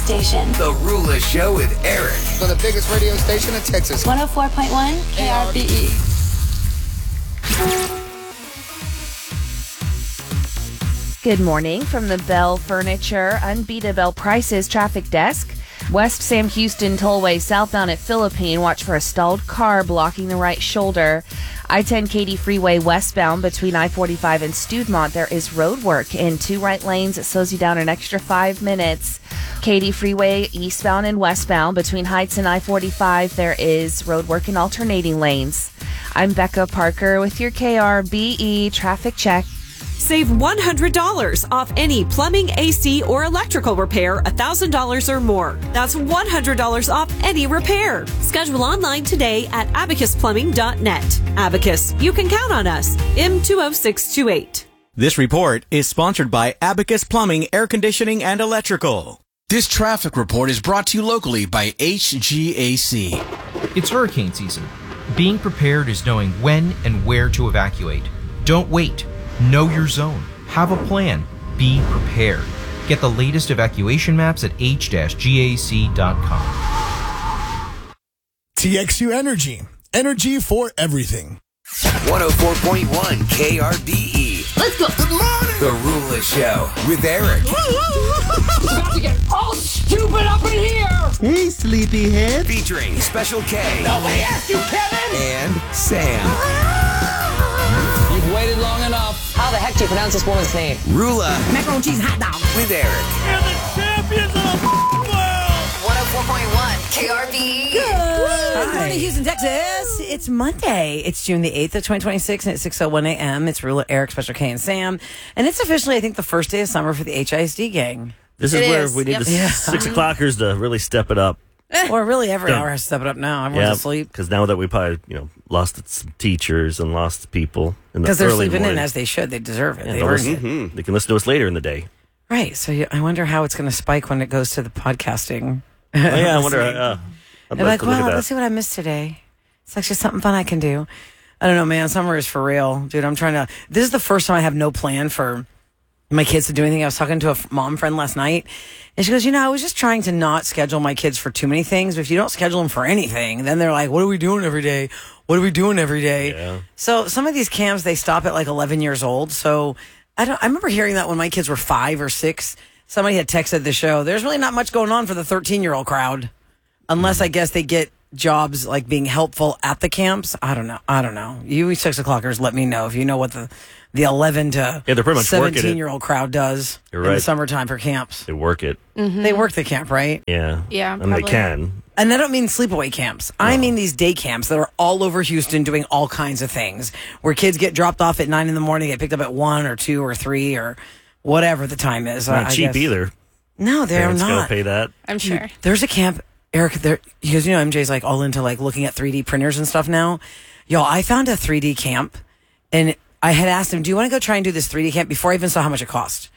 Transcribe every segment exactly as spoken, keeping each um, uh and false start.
station. The Rula Show with Eric. For the biggest radio station in Texas. one oh four point one K R B E. Good morning from the Bell Furniture Unbeatable Prices Traffic Desk. West Sam Houston Tollway southbound at Philippine. Watch for a stalled car blocking the right shoulder. I ten Katy Freeway westbound between I forty-five and Studemont. There is road work in two right lanes. It slows you down an extra five minutes. Katy Freeway eastbound and westbound between Heights and I forty-five. There is road work in alternating lanes. I'm Becca Parker with your K R B E traffic check. Save one hundred dollars off any plumbing, A C, or electrical repair one thousand dollars or more. That's one hundred dollars off any repair. Schedule online today at abacus plumbing dot net. Abacus, you can count on us. M two oh six two eight. This report is sponsored by Abacus Plumbing, Air Conditioning, and Electrical. This traffic report is brought to you locally by H G A C. It's hurricane season. Being prepared is knowing when and where to evacuate. Don't wait. Know your zone. Have a plan. Be prepared. Get the latest evacuation maps at h dash g a c dot com. T X U Energy. Energy for everything. one oh four point one K R B E. Let's go. Good morning. The Rula Show with Eric. About to get all stupid up in here. Hey, sleepyhead. Featuring Special K. Nobody asked you, Kevin. And Sam. You've waited long enough. How the heck do you pronounce this woman's name? Rula. Macaroni cheese hot dog. With Eric. You're the champions of the world. one oh four point one K R B E. Good morning, Houston, Texas. It's Monday. It's June the eighth of twenty twenty-six, and it's six oh one a.m. It's Rula, Eric, Special K, and Sam. And it's officially, I think, the first day of summer for the H I S D gang. This is it where is. we need Yep. the Yeah. six o'clockers to really step it up. Or really every Done. hour has to step it up now. Everyone's Yeah, asleep. because now that we probably, you know, lost some teachers and lost people in the Because they're early sleeping morning. in as they should. They deserve it. Yeah, They've they'll earned listen- it. mhm. They can listen to us later in the day. Right. So you, I wonder how it's going to spike when it goes to the podcasting. Oh, yeah, I wonder. Uh, I'd They're like like, to look at well, that. let's see what I missed today. It's actually something fun I can do. I don't know, man. Summer is for real. Dude, I'm trying to. This is the first time I have no plan for my kids to do anything. I was talking to a f- mom friend last night, and she goes, you know, I was just trying to not schedule my kids for too many things. But if you don't schedule them for anything, then they're like, what are we doing every day? What are we doing every day? Yeah. So some of these camps, they stop at like eleven years old. So I don't. I remember hearing that when my kids were five or six. Somebody had texted the show. There's really not much going on for the thirteen-year-old crowd, unless I guess they get jobs like being helpful at the camps. I don't know. I don't know. You six o'clockers, let me know if you know what the the eleven to Yeah, they're pretty much working it. seventeen-year-old crowd does You're in the right. summertime for camps. They work it. Mm-hmm. They work the camp, right? Yeah. Yeah, And they probably. can. And I don't mean sleepaway camps. I mean these day camps that are all over Houston doing all kinds of things where kids get dropped off at nine in the morning, get picked up at one or two or three or whatever the time is. Not I cheap guess. either. No, they're Parents gotta not. pay that. I'm Dude, sure. there's a camp, Eric, there, because, you know, M J's like all into like looking at three D printers and stuff now. Y'all, I found a three D camp and I had asked him, do you want to go try and do this three D camp before I even saw how much it cost?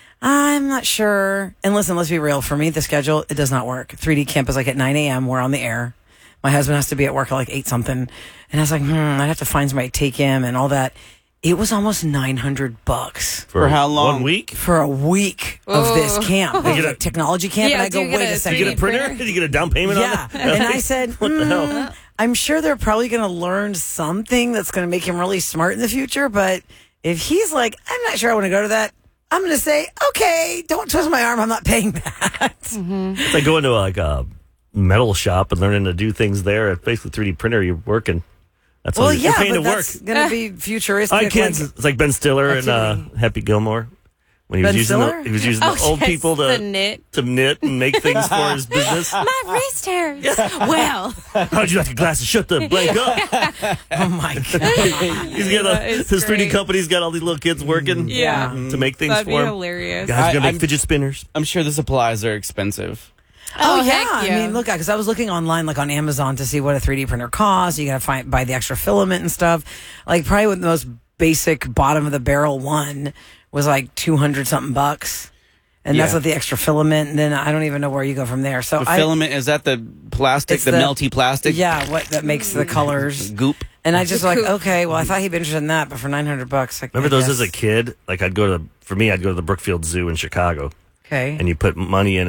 I'm not sure. And listen, let's be real. For me, the schedule, it does not work. three D camp is like at nine a.m. We're on the air. My husband has to be at work at like eight something. And I was like, hmm, I'd have to find somebody to take him and all that. It was almost nine hundred bucks. For, For how long? One week? For a week of Oh. this camp. It was a technology camp. Yeah, and I do go, you get wait a a second. You get a printer? Did you get a down payment Yeah. on it? And I said, What the hell? "Hmm, I'm sure they're probably going to learn something that's going to make him really smart in the future. But if he's like, I'm not sure I want to go to that, I'm going to say, okay, don't twist my arm. I'm not paying that. It's like going to like a metal shop and learning to do things there. At basically three D printer, you're working. That's all Well, you're, yeah, you're paying but to work. that's going to be futuristic. On kids, like- it's like Ben Stiller and uh, activity. Happy Gilmore when he was Ben using Stiller? the, he was using Oh, the old yes, people the to knit. to knit and make things for his business. My wrist hurts. Well, How'd you like a glass of shut the blank up? oh, my God. He's got That a, is his three D great. company's got all these little kids working. Yeah. to make things that'd be for him. hilarious. Guys I- gonna make I'm- fidget spinners. I'm sure the supplies are expensive. Oh, Oh, yeah. heck I yeah. mean, look, because I was looking online, like on Amazon, to see what a three D printer costs. You got to find buy the extra filament and stuff. Like probably with the most basic bottom of the barrel one was like two hundred something bucks, and that's Yeah. with the extra filament. And then I don't even know where you go from there. So The I, filament, is that the plastic, It's the, the- melty plastic? yeah, what that makes the colors. Goop. And I just The like, coop. okay, well, I thought he'd be interested in that, but for nine hundred bucks, like, Remember I those guess. as a kid? Like I'd go to, for me, I'd go to the Brookfield Zoo in Chicago, Okay. and you put money in, and it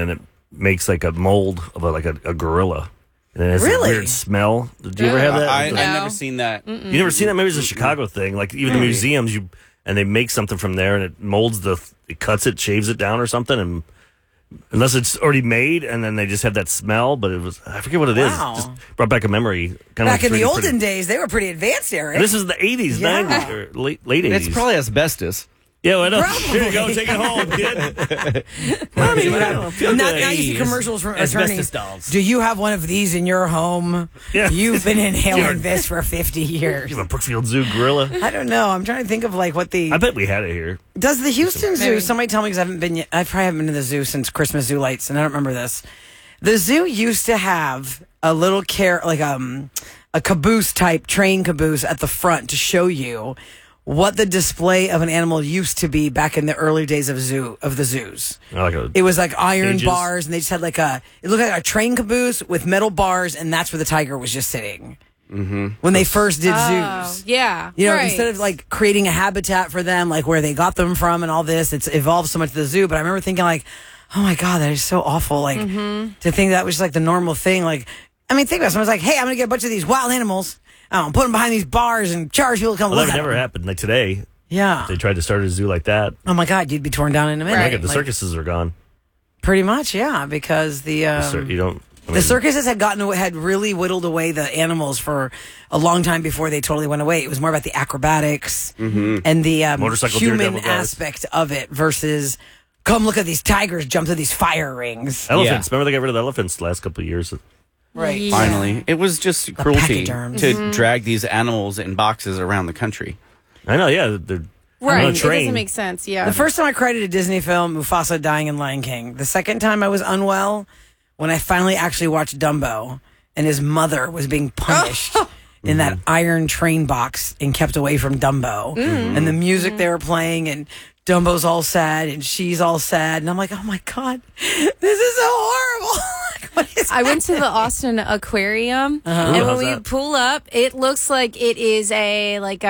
makes like a mold of a, like a, a gorilla. And it has Really? a weird smell. Did you ever have that? I, I've Like- never seen that. You never seen that? Maybe it's a Chicago thing. Like even the museums, you and they make something from there, and it molds the, it cuts it, shaves it down or something, and unless it's already made, and then they just have that smell. But it was, I forget what it is. Wow. It just brought back a memory. Kind Back of like in the three D olden printing. days, they were pretty advanced, Eric. And this is the eighties, Yeah. nineties, or late late eighties. It's probably asbestos. Yeah, well, I know. Probably. Here you go, take it home, kid. I mean, I don't feel now, good. now you see commercials from Asbestos attorneys. dolls. Do you have one of these in your home? Yeah. You've been You're- inhaling this for fifty years. You have a Brookfield Zoo gorilla. I don't know. I'm trying to think of like what the I bet we had it here. does the Houston Zoo. Maybe. Somebody tell me because I haven't been yet. I probably haven't been to the zoo since Christmas Zoo Lights, and I don't remember this. The zoo used to have a little care like um a caboose type train caboose at the front to show you what the display of an animal used to be back in the early days of zoo of the zoos. Like a, It was like iron Cages. bars, and they just had like a. It looked like a train caboose with metal bars, and that's where the tiger was just sitting. Mm-hmm. When they first did Oh, zoos, yeah. you know, right. instead of like creating a habitat for them, like where they got them from, and all this, it's evolved so much to the zoo. But I remember thinking like, oh my god, that is so awful. Like Mm-hmm. to think that was just like the normal thing. Like, I mean, think about it. Someone's like, hey, I'm gonna get a bunch of these wild animals. I'm put them behind these bars and charge people to come well, look that at would never them. happened. Like today, Yeah. they tried to start a zoo like that. Oh my god, you'd be torn down in a minute. Look at the Like, circuses are gone. Pretty much, yeah, because the. Um, The cir- you don't. I The mean, circuses had gotten had really whittled away the animals for a long time before they totally went away. It was more about the acrobatics and the um, Motorcycle human daredevil guys. aspect of it versus come look at these tigers jump through these fire rings. Elephants. Remember they got rid of the elephants the last couple of years. Right. Yeah. Finally, it was just cruelty to pachyderms. drag these animals in boxes around the country. I know. Yeah, they're Right. on a It train. doesn't make sense. Yeah. The first time I cried at a Disney film, Mufasa dying in Lion King. The second time I was unwell, when I finally actually watched Dumbo and his mother was being punished in that iron train box and kept away from Dumbo. And the music they were playing, and Dumbo's all sad and she's all sad. And I'm like, oh my God, this is so horrible. What is I went to the Austin Aquarium, Uh-huh. and Ooh, when how's we that? pull up, it looks like it is a like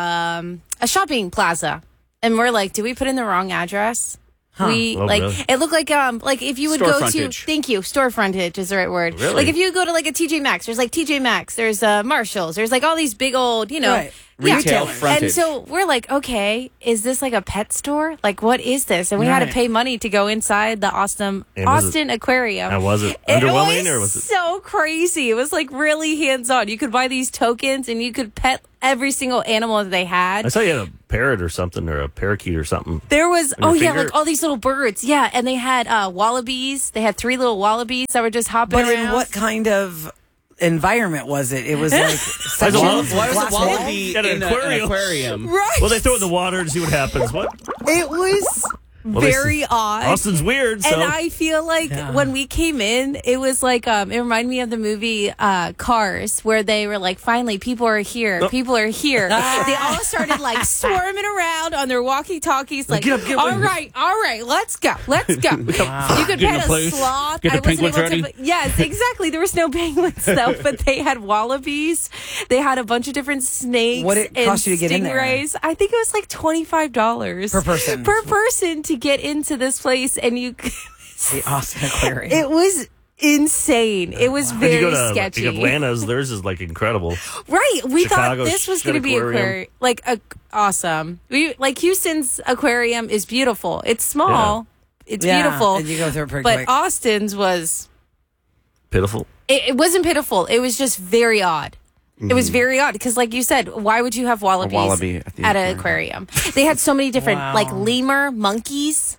um, a shopping plaza, and we're like, "Did we put in the wrong address?" We Oh, like really? it looked like um like if you would Store go frontage. to thank you store frontage is the right word. Really? Like if you go to like a T J Maxx, there's like T J Maxx, there's uh Marshalls, there's like all these big old you know Right. yeah. Retail frontage. And so we're like, okay, is this like a pet store? Like what is this? And we had to Right. pay money to go inside the Austin And was it- Austin Aquarium. And was it It underwhelming was or was it? so crazy? It was like really hands on. You could buy these tokens and you could pet every single animal that they had. I saw you had a parrot or something or a parakeet or something. There was your oh yeah, finger? like all these little birds. Yeah, and they had uh, wallabies. They had three little wallabies that were just hopping But around. in what kind of environment was it? It was like Why sections, was Why was glass a wall? wallaby At an in a- aquarium. an aquarium? Right. Well, they throw it in the water to see what happens. What? It was Well, they- very odd. Austin's weird. So And I feel like Yeah. when we came in, it was like um, it reminded me of the movie uh, Cars, where they were like, "Finally, people are here. Oh. People are here." They all started like swarming around on their walkie-talkies, like, Get up, get up. "All right, all right, let's go, let's go." You could Get in pet the a place. sloth. Get the I wasn't penguins able to ready. put- yes, exactly. There was no penguins though, but they had wallabies. They had a bunch of different snakes. What it and cost you to get in there? stingrays. I think it was like twenty-five dollars Per person. Per person to get into this place, and you. The Austin Aquarium. It was insane. It was Did very you go to sketchy. like, Atlanta's? Theirs is like incredible. Right. We Chicago thought this was shit going to be aquarium. aquarium, like a, awesome. We like Houston's aquarium is beautiful. It's small. It's Yeah, beautiful. and you go through it pretty but quick. Austin's was. Pitiful. It, it wasn't pitiful. It was just very odd. It was very odd because, like you said, why would you have wallabies wallaby at the at an aquarium? They had so many different, Wow. like lemur, monkeys.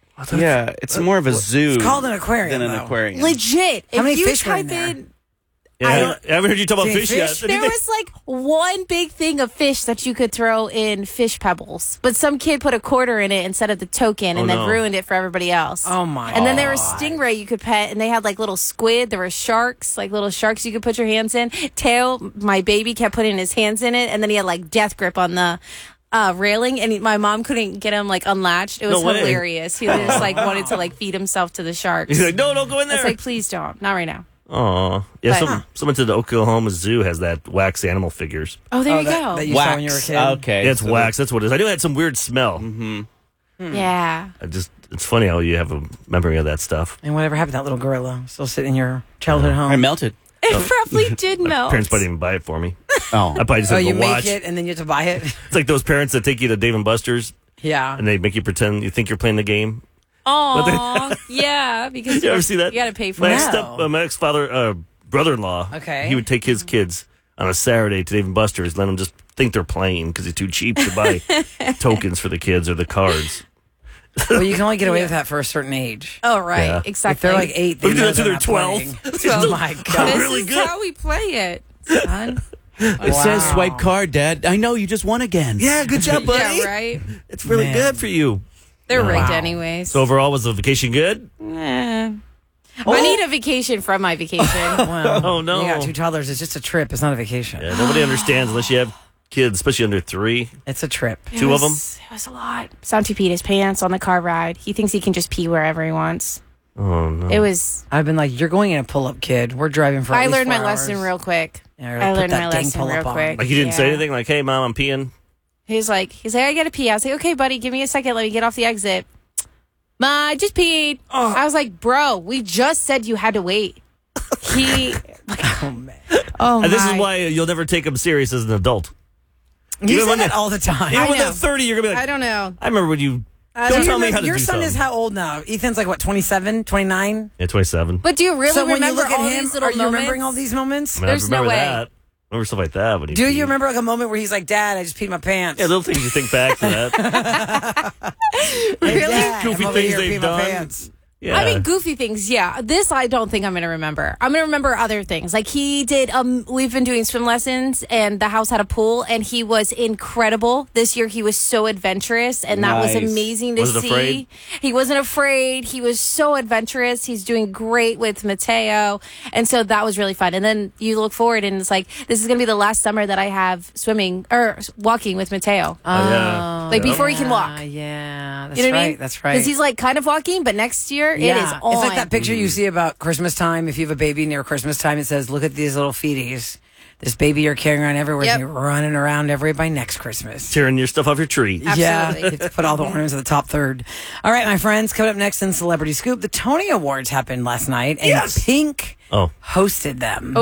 Yeah, it's more of a zoo. It's called an aquarium, than an though. aquarium. Legit. How if many you fish were type in there? in Yeah, I, haven't heard you talk about Seen fish, fish? yet. there was like one big thing of fish that you could throw in fish pebbles, but some kid put a quarter in it instead of the token and Oh, then no. ruined it for everybody else. Oh, my And then there was God. stingray you could pet, and they had like little squid. There were sharks, like little sharks you could put your hands in. Tail, my baby kept putting his hands in it, and then he had like death grip on the uh, railing, and he, my mom couldn't get him like unlatched. It was No way. hilarious. He just like wanted to like feed himself to the sharks. He's like, no, don't go in I there. was like, please don't, not right now. Aw. Yeah, But- some, someone to the Oklahoma Zoo has that wax animal figures. Oh, there Oh, you that- go. that you saw when you were a Wax. kid. Okay. Yeah, it's so wax. That's what it is. I knew it had some weird smell. Mm-hmm. yeah. I just it's funny how you have a memory of that stuff. And whatever happened to that little gorilla still sitting in your childhood home? I melted. It probably did My melt. parents probably didn't buy it for me. Oh, I probably just Oh, had to you go make watch. it and then you have to buy it? It's like those parents that take you to Dave and Buster's Yeah. and they make you pretend you think you're playing the game. Oh, yeah, because You ever see that? You got to pay for My it. ex step, uh, my ex father, uh, brother-in-law. Okay. He would take his kids on a Saturday to Dave and Buster's, let them just think they're playing because it's too cheap to buy tokens for the kids or the cards. Well, you can only get away with that for a certain age. Oh, right, Yeah. exactly. If they're like eight, they We do know that till they're they're not twelve. playing. Oh my god! This really is good. how we play it, son. It says swipe card, Dad. I know you just won again. Yeah, good job, buddy. Yeah, right. It's really Man. good for you. They're rigged Wow. anyways. So overall, was the vacation good? Eh. I need a vacation from my vacation. Well, Oh, no. You got two toddlers. It's just a trip. It's not a vacation. Yeah, nobody understands unless you have kids, especially under three. It's a trip. It Two of was- It was a lot. Santi peed his pants on the car ride. He thinks he can just pee wherever he wants. Oh no! It was. I've been like, you're going in a pull-up, kid. We're driving for. At I least learned my four lesson hours. real quick. Yeah, I put learned that my dang lesson pull-up real on. quick. Like you didn't say Yeah. anything. Like, hey, mom, I'm peeing. He's like, he's like, I gotta pee. I was like, okay, buddy, give me a second. Let me get off the exit. Ma, I just peed. I was like, bro, we just said you had to wait. He. Oh man, Oh my. And this is why you'll never take them serious as an adult. you Even say when that they- all the time. Even I when know. they're thirty, you're gonna be like, I don't know. I remember when you. I Don't don't tell me Your- how to Your do son is something. how old now? Ethan's like what, twenty-seven, twenty-nine? Yeah, twenty-seven. But do you really So when you remember look at all him, these little are you moments? remembering all these moments? I mean, There's I no remember way. that. I remember stuff like that. When he Do peed. you remember like a moment where he's like, Dad, I just peed my pants? Yeah, little things you think back to that. Hey, Really? Dad, Goofy I'm over things here they've peeing my done. pants. Yeah. I mean, goofy things, yeah. This I don't think I'm going to remember. I'm going to remember other things. Like he did, um, we've been doing swim lessons and the house had a pool and he was incredible. This year he was so adventurous and that was Nice. amazing to Wasn't see. afraid? He wasn't afraid. He was so adventurous. He's doing great with Mateo. And so that was really fun. And then you look forward and it's like, this is going to be the last summer that I have swimming or walking with Mateo. Oh, yeah. Like before he can walk. Ah, yeah, that's You know what right. I mean? That's right. Because he's like kind of walking, but next year yeah. it is on. It's like that picture you see about Christmas time. If you have a baby near Christmas time, it says, look at these little feeties. This baby you're carrying around everywhere. Yep. You're running around everywhere by next Christmas. Tearing your stuff off your tree. Yeah, Absolutely. you have to put all the ornaments at the top third. All right, my friends, coming up next in Celebrity Scoop, the Tony Awards happened last night, and Yes. Pink Oh, hosted them.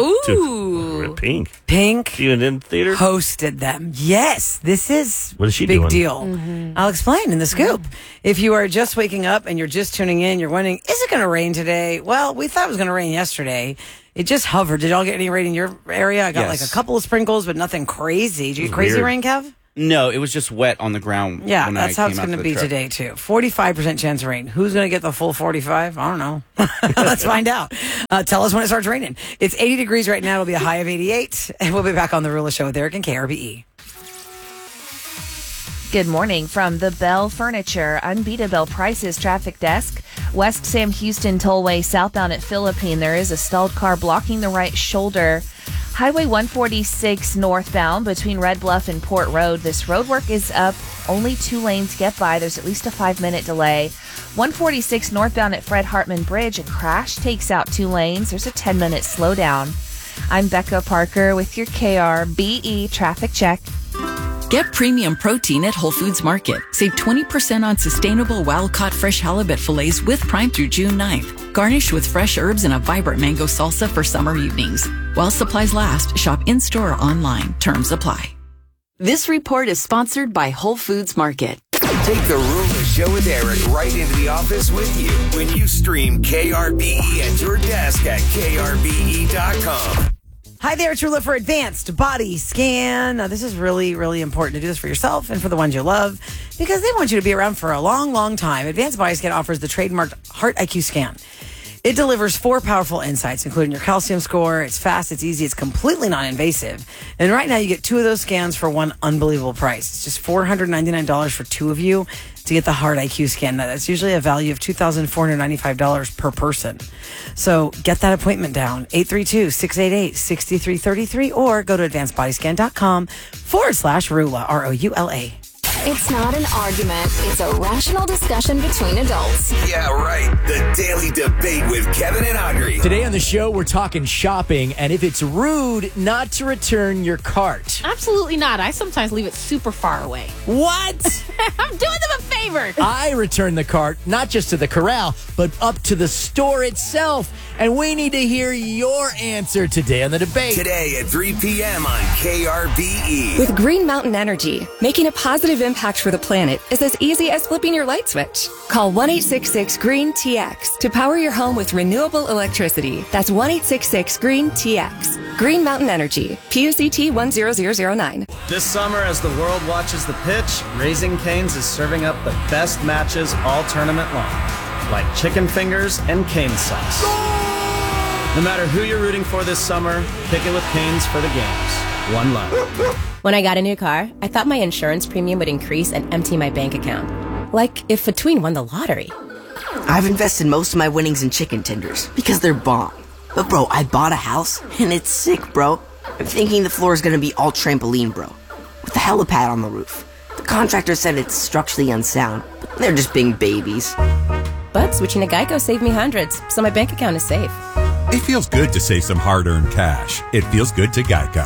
Ooh. Pink. Pink Even in theater. hosted them. Yes, this is What is she big doing? deal. I'll explain in the scoop. If you are just waking up and you're just tuning in, you're wondering, is it going to rain today? Well, we thought it was going to rain yesterday. It just hovered. Did y'all get any rain in your area? I got Yes. like a couple of sprinkles, but nothing crazy. Did you get crazy weird. rain, Kev? No, it was just wet on the ground. Yeah, when that's I how came it's out going to the be truck. today, too. forty-five percent chance of rain. Who's going to get the full forty-five? I don't know. Let's find out. Uh, tell us when it starts raining. It's eighty degrees right now. It'll be a high of eighty-eight. And we'll be back on The Rula Show with Eric and K R B E. Good morning from the Bell Furniture Unbeatable Prices Traffic Desk. West Sam Houston Tollway southbound at Philippine. There is a stalled car blocking the right shoulder. Highway one forty-six northbound between Red Bluff and Port Road. This road work is up. Only two lanes get by. There's at least a five-minute delay. one forty-six northbound at Fred Hartman Bridge. A crash takes out two lanes. There's a ten-minute slowdown. I'm Becca Parker with your K R B E traffic check. Get premium protein at Whole Foods Market. Save twenty percent on sustainable wild-caught fresh halibut fillets with Prime through June ninth. Garnished with fresh herbs and a vibrant mango salsa for summer evenings. While supplies last, shop in-store or online. Terms apply. This report is sponsored by Whole Foods Market. Take the Rula Show with Eric right into the office with you when you stream K R B E at your desk at K R B E dot com. Hi there, it's Rula for Advanced Body Scan. Now, this is really, really important to do this for yourself and for the ones you love because they want you to be around for a long, long time. Advanced Body Scan offers the trademarked Heart I Q scan. It delivers four powerful insights, including your calcium score. It's fast, it's easy, it's completely non-invasive. And right now, you get two of those scans for one unbelievable price. It's just four hundred ninety-nine dollars for two of you to get the Heart I Q scan. Now, that's usually a value of two thousand four hundred ninety-five dollars per person. So get that appointment down, eight three two, six eight eight, six three three three, or go to advanced body scan dot com forward slash Rula, R O U L A. It's not an argument. It's a rational discussion between adults. Yeah, right. The Daily Debate with Kevin and Audrey. Today on the show, we're talking shopping and if it's rude not to return your cart. Absolutely not. I sometimes leave it super far away. What? I'm doing them a favor. I return the cart, not just to the corral, but up to the store itself. And we need to hear your answer today on the debate. Today at three p.m. on K R B E. With Green Mountain Energy, making a positive impact for the planet is as easy as flipping your light switch. Call one eight six six green T X to power your home with renewable electricity. That's one eight six six green T X. Green Mountain Energy, P U C T one zero zero zero nine. This summer, as the world watches the pitch, Raising Cane's is serving up the best matches all tournament long, like chicken fingers and cane sauce. No matter who you're rooting for this summer, pick it with Cane's for the games. One love. When I got a new car, I thought my insurance premium would increase and empty my bank account. Like if Between won the lottery. I've invested most of my winnings in chicken tenders because they're bomb. But bro, I bought a house and it's sick, bro. I'm thinking the floor is gonna be all trampoline, bro, with a helipad on the roof. The contractor said it's structurally unsound, but they're just being babies. But switching to Geico saved me hundreds, so my bank account is safe. It feels good to save some hard-earned cash. It feels good to Geico.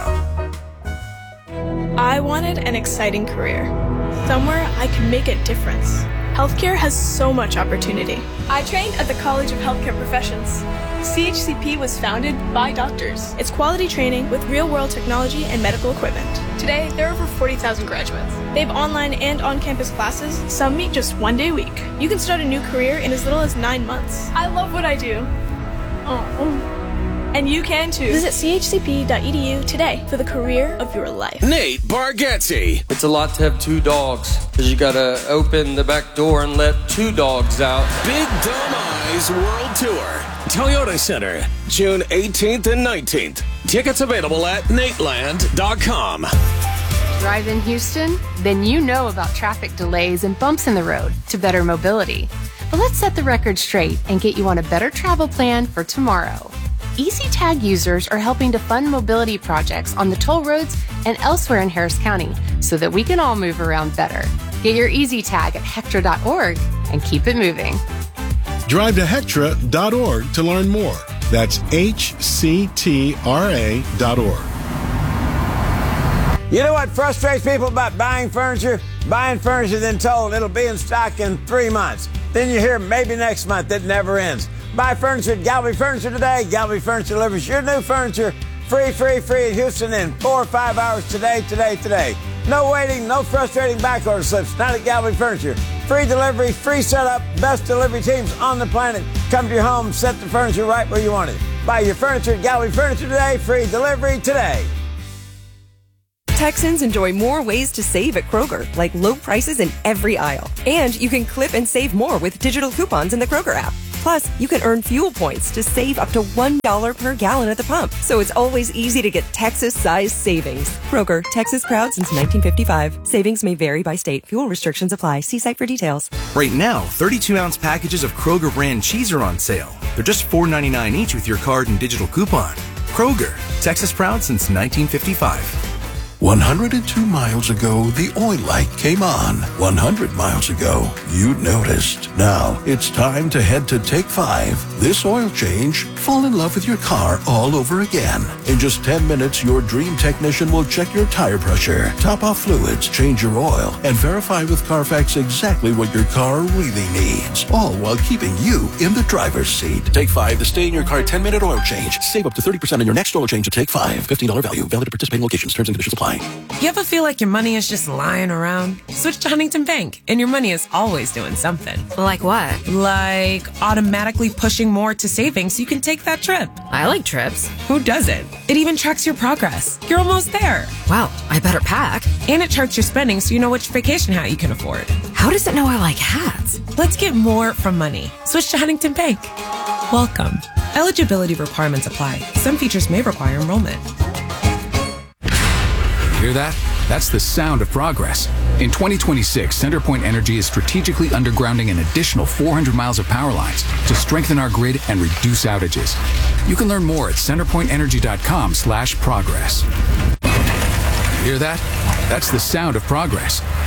I wanted an exciting career, somewhere I could make a difference. Healthcare has so much opportunity. I trained at the College of Healthcare Professions. C H C P was founded by doctors. It's quality training with real-world technology and medical equipment. Today, there are over forty thousand graduates. They have online and on-campus classes. Some meet just one day a week. You can start a new career in as little as nine months. I love what I do. Oh. And you can too. Visit C H C P dot E D U today for the career of your life. Nate Bargatze. It's a lot to have two dogs, because you gotta open the back door and let two dogs out. Big Dumb Eyes World Tour. Toyota Center, June eighteenth and nineteenth. Tickets available at nateland dot com. Drive in Houston? Then you know about traffic delays and bumps in the road to better mobility. But let's set the record straight and get you on a better travel plan for tomorrow. EasyTag users are helping to fund mobility projects on the toll roads and elsewhere in Harris County so that we can all move around better. Get your EasyTag at Hectra dot org and keep it moving. Drive to Hectra dot org to learn more. That's H C T R A dot org. You know what frustrates people about buying furniture? Buying furniture, then told it'll be in stock in three months. Then you hear maybe next month. It never ends. Buy furniture at Galvey Furniture today. Galvey Furniture delivers your new furniture free, free, free in Houston in four or five hours today, today, today. No waiting, no frustrating backorder slips. Not at Galvey Furniture. Free delivery, free setup, best delivery teams on the planet. Come to your home, set the furniture right where you want it. Buy your furniture at Galvey Furniture today. Free delivery today. Texans enjoy more ways to save at Kroger, like low prices in every aisle. And you can clip and save more with digital coupons in the Kroger app. Plus, you can earn fuel points to save up to one dollar per gallon at the pump. So it's always easy to get Texas-sized savings. Kroger, Texas proud since nineteen fifty-five. Savings may vary by state. Fuel restrictions apply. See site for details. Right now, thirty-two ounce packages of Kroger brand cheese are on sale. They're just four ninety-nine each with your card and digital coupon. Kroger, Texas proud since nineteen fifty-five. one hundred two miles ago, the oil light came on. one hundred miles ago, you noticed. Now, it's time to head to Take Five. This oil change, fall in love with your car all over again. In just ten minutes, your dream technician will check your tire pressure, top off fluids, change your oil, and verify with Carfax exactly what your car really needs. All while keeping you in the driver's seat. Take Five, the stay in your car ten minute oil change. Save up to thirty percent on your next oil change at Take Five. fifteen dollars value. Valid at participating locations. Terms and conditions apply. You ever feel like your money is just lying around? Switch to Huntington Bank, and your money is always doing something. Like what? Like automatically pushing more to savings so you can take that trip. I like trips. Who doesn't? It even tracks your progress. You're almost there. Wow, I better pack. And it charts your spending so you know which vacation hat you can afford. How does it know I like hats? Let's get more from money. Switch to Huntington Bank. Welcome. Eligibility requirements apply. Some features may require enrollment. Hear that? That's the sound of progress. In twenty twenty-six, CenterPoint Energy is strategically undergrounding an additional four hundred miles of power lines to strengthen our grid and reduce outages. You can learn more at centerpoint energy dot com slash progress. Hear that? That's the sound of progress.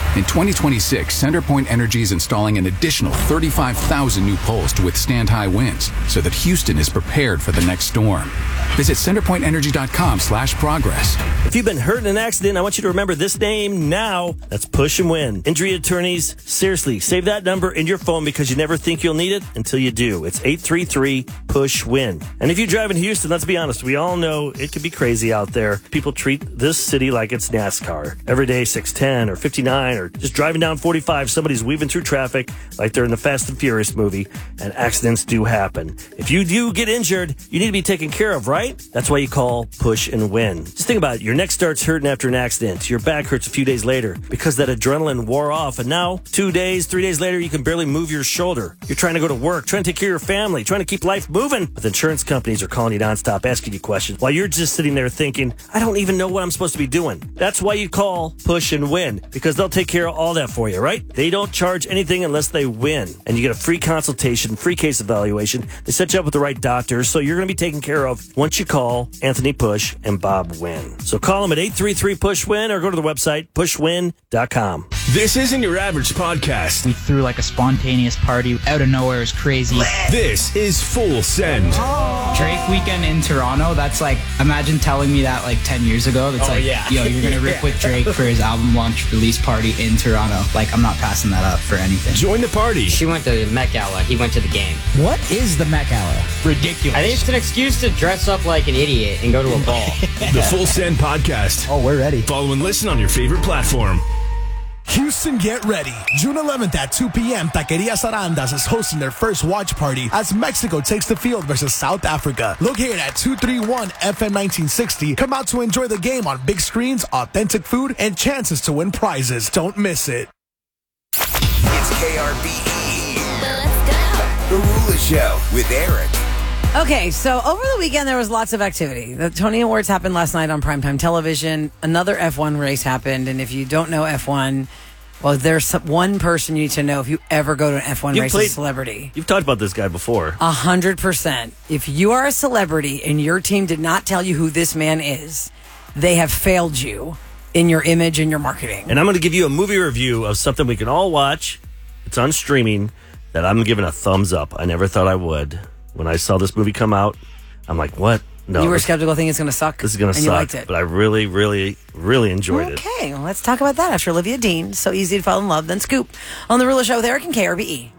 In twenty twenty-six, CenterPoint Energy is installing an additional thirty-five thousand new poles to withstand high winds so that Houston is prepared for the next storm. Visit centerpointenergy.com slash progress. If you've been hurt in an accident, I want you to remember this name now. That's Push and Win. Injury attorneys, seriously, save that number in your phone because you never think you'll need it until you do. It's eight three three, push win. And if you drive in Houston, let's be honest, we all know it could be crazy out there. People treat this city like it's NASCAR. Every day, six ten or fifty-nine or just driving down forty-five, somebody's weaving through traffic like they're in the Fast and Furious movie, and accidents do happen. If you do get injured, you need to be taken care of, right? That's why you call Push and Win. Just think about it. Your neck starts hurting after an accident. Your back hurts a few days later because that adrenaline wore off, and now, two days, three days later, you can barely move your shoulder. You're trying to go to work, trying to take care of your family, trying to keep life moving, but the insurance companies are calling you nonstop, asking you questions while you're just sitting there thinking, I don't even know what I'm supposed to be doing. That's why you call Push and Win, because they'll take care of all that for you, right? They don't charge anything unless they win, and you get a free consultation, free case evaluation. They set you up with the right doctors, so you're going to be taken care of once you call Anthony Push and Bob Win. So call them at eight three three, push win or go to the website push win dot com. This isn't your average podcast. We threw like a spontaneous party out of nowhere. It was crazy. This is Full Send. Oh. Drake weekend in Toronto. That's like, imagine telling me that like ten years ago. That's oh, like, yeah. yo, you're going to rip yeah. with Drake for his album launch release party in Toronto. Like, I'm not passing that up for anything. Join the party. She went to the Met Gala. He went to the game. What is the Met Gala? Ridiculous. I think it's an excuse to dress up like an idiot and go to a ball. The Full Send Podcast. Oh, we're ready. Follow and listen on your favorite platform. Houston, get ready. June eleventh at two p.m., Taqueria Sarandas is hosting their first watch party as Mexico takes the field versus South Africa. Located at two thirty-one F M nineteen sixty, come out to enjoy the game on big screens, authentic food, and chances to win prizes. Don't miss it. It's K R B E. Let's go. The Rula Show with Eric. Okay, so over the weekend there was lots of activity. The Tony Awards happened last night on primetime television. Another F one race happened, and if you don't know F one, well, there's some, one person you need to know if you ever go to an F one You've race played, as a celebrity. You've talked about this guy before. A hundred percent. If you are a celebrity and your team did not tell you who this man is, they have failed you in your image and your marketing. And I'm going to give you a movie review of something we can all watch. It's on streaming that I'm giving a thumbs up. I never thought I would. When I saw this movie come out, I'm like, what? No. You were skeptical, thinking it's going to suck? This is going to suck. You liked it. But I really, really, really enjoyed okay, it. Okay, well, let's talk about that after Olivia Dean. So easy to fall in love, then Scoop on The Rula Show with Eric and K R B E.